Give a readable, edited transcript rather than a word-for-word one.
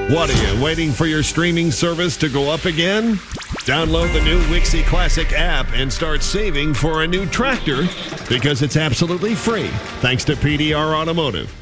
What are you, waiting for your streaming service to go up again? Download the new Wixie Classic app and start saving for a new tractor because it's absolutely free, thanks to PDR Automotive.